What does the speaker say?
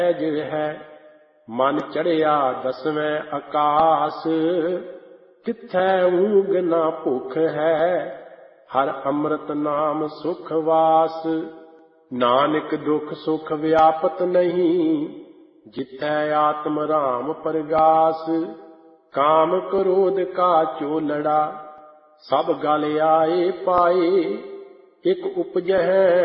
ਜਿ ਹੈ ਮਨ ਚੜਿਆ ਦਸਵੇਂ ਆਕਾਸ। ਕਿੱਥੈ ਊਂਘ ਨਾ ਭੁੱਖ ਹੈ ਹਰ ਅੰਮ੍ਰਿਤ ਨਾਮ ਸੁਖ ਵਾਸ। ਨਾਨਕ ਦੁਖ ਸੁਖ ਵਿਆਪਤ ਨਹੀਂ ਜਿਥੈ ਆਤਮ ਰਾਮ ਪਰਗਾਸ। ਕਾਮ ਕ੍ਰੋਧ ਕਾ ਚੋਲੜਾ ਸਭ ਗਲ ਆਏ ਪਾਏ। ਇਕ ਉਪਜਹਿ